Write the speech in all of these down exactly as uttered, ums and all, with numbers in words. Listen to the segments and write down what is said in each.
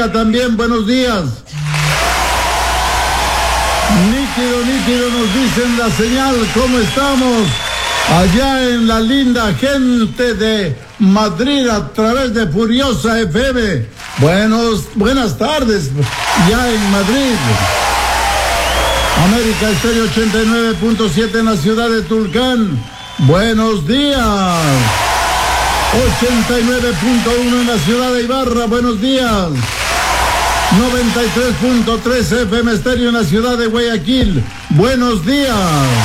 América también, buenos días. Nítido, nítido, nos dicen la señal, ¿cómo estamos? Allá en la linda gente de Madrid a través de Furiosa F M. Buenos, buenas tardes, ya en Madrid. América Estéreo ochenta y nueve punto siete en la ciudad de Tulcán. Buenos días. ochenta y nueve punto uno en la ciudad de Ibarra. Buenos días. noventa y tres punto tres F M Estéreo en la ciudad de Guayaquil. Buenos días.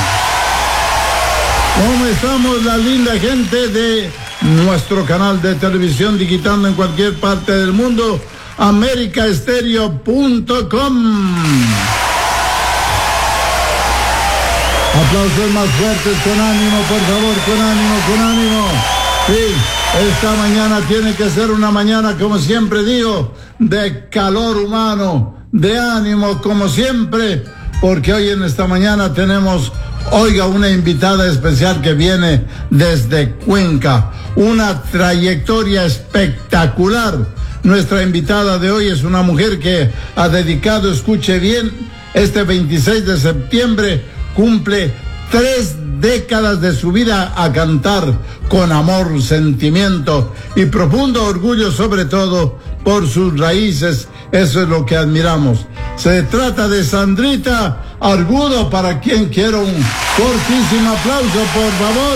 ¿Cómo estamos la linda gente de nuestro canal de televisión digitando en cualquier parte del mundo? América Estéreo punto com. Aplausos más fuertes, con ánimo, por favor, con ánimo, con ánimo. Sí, esta mañana tiene que ser una mañana, como siempre digo, de calor humano, de ánimo, como siempre, porque hoy en esta mañana tenemos, oiga, una invitada especial que viene desde Cuenca, una trayectoria espectacular. Nuestra invitada de hoy es una mujer que ha dedicado, escuche bien, este veintiséis de septiembre, cumple tres décadas de su vida a cantar con amor, sentimiento y profundo orgullo, sobre todo por sus raíces. Eso es lo que admiramos. Se trata de Sandrita Argudo, para quien quiero un fortísimo aplauso, por favor.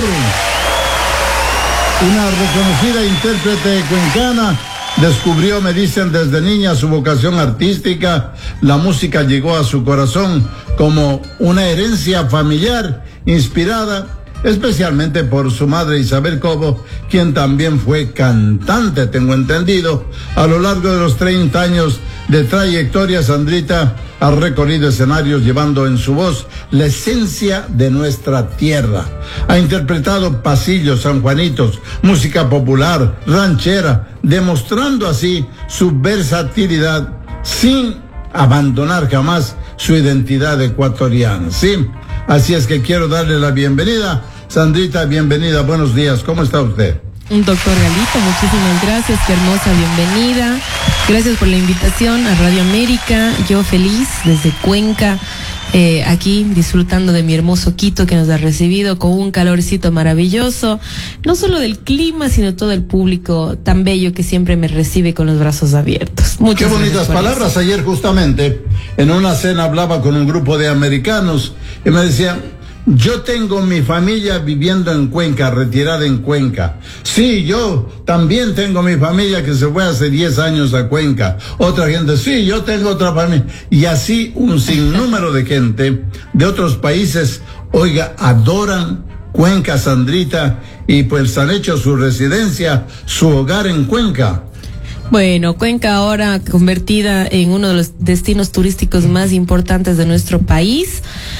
Una reconocida intérprete cuencana. Descubrió, me dicen, desde niña su vocación artística. La música llegó a su corazón como una herencia familiar inspirada especialmente por su madre Isabel Cobo, quien también fue cantante, tengo entendido. A lo largo de los treinta años de trayectoria, Sandrita ha recorrido escenarios llevando en su voz la esencia de nuestra tierra. Ha interpretado pasillos, sanjuanitos, música popular, ranchera, demostrando así su versatilidad sin abandonar jamás su identidad ecuatoriana, ¿sí? Así es que quiero darle la bienvenida. Sandrita, bienvenida, buenos días, ¿cómo está usted? Doctor Galito, muchísimas gracias, qué hermosa bienvenida. Gracias por la invitación a Radio América. Yo feliz desde Cuenca, eh, aquí disfrutando de mi hermoso Quito, que nos ha recibido con un calorcito maravilloso, no solo del clima, sino todo el público tan bello que siempre me recibe con los brazos abiertos. Muchas Qué bonitas palabras. Eso. Ayer justamente en una cena hablaba con un grupo de americanos y me decía: yo tengo mi familia viviendo en Cuenca, retirada en Cuenca. Sí, yo también tengo mi familia que se fue hace diez años a Cuenca. Otra gente, sí, yo tengo otra familia. Y así un sinnúmero de gente de otros países, oiga, adoran Cuenca, Sandrita, y pues han hecho su residencia, su hogar en Cuenca. Bueno, Cuenca ahora convertida en uno de los destinos turísticos más importantes de nuestro país,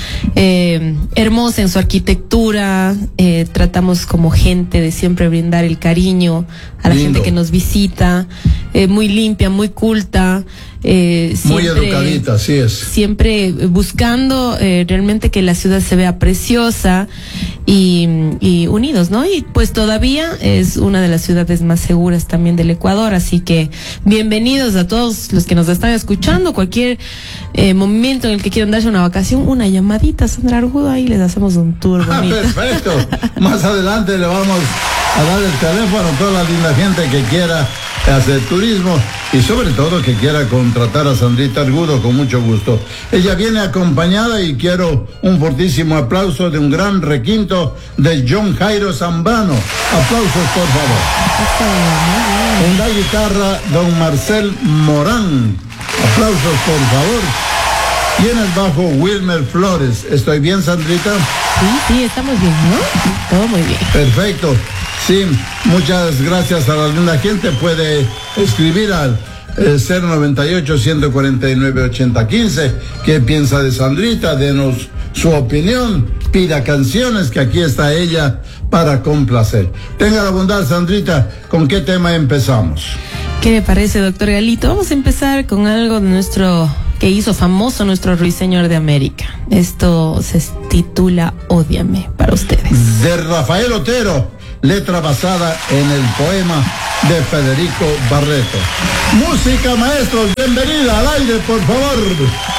eh, hermosa en su arquitectura, eh, tratamos como gente de siempre brindar el cariño a la Lindo. gente que nos visita, eh, muy limpia, muy culta, eh, siempre, muy educadita, así es. Siempre buscando eh, realmente que la ciudad se vea preciosa y, y unidos, ¿no? Y pues todavía es una de las ciudades más seguras también del Ecuador, así que bienvenidos a todos los que nos están escuchando. Cualquier eh, momento en el que quieran darse una vacación, una llamadita, Sandra Argudo, ahí les hacemos un tour bonito. Ah, perfecto. Más adelante le vamos a dar el teléfono a toda la linda gente que quiera hacer turismo y sobre todo que quiera contratar a Sandrita Argudo, con mucho gusto. Ella viene acompañada y quiero un fortísimo aplauso de un gran requinto de John Jairo Zambrano. Aplausos, por favor. En la guitarra, don Marcel Morán. Aplausos, por favor. Y en el bajo, Wilmer Flores. ¿Estoy bien, Sandrita? Sí, sí, estamos bien, ¿no? Todo muy bien. Perfecto. Sí, muchas gracias a la linda gente. Puede escribir al eh, cero noventa y ocho, ciento cuarenta y nueve, ochenta quince. ¿Qué piensa de Sandrita? Denos su opinión. Pida canciones, que aquí está ella para complacer. Tenga la bondad, Sandrita, ¿con qué tema empezamos? ¿Qué le parece, doctor Galito? Vamos a empezar con algo de nuestro, que hizo famoso nuestro ruiseñor de América. Esto se titula Ódiame, para ustedes. De Rafael Otero, letra basada en el poema de Federico Barreto. Música, maestros, bienvenida al aire, por favor.